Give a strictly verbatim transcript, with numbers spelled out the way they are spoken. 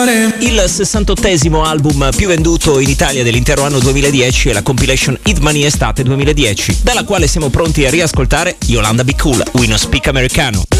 Il sessantottesimo album più venduto in Italia dell'intero anno duemiladieci è la compilation Hit Money Estate duemiladieci, dalla quale siamo pronti a riascoltare Yolanda Be Cool, We No Speak Americano.